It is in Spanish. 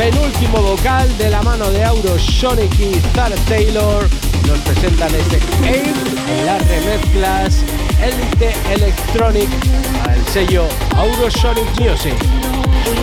penúltimo vocal de la mano de Aurosonic y Star Taylor. Nos presentan este Ape en las remezclas Elite Electronic al sello Aurosonic Music.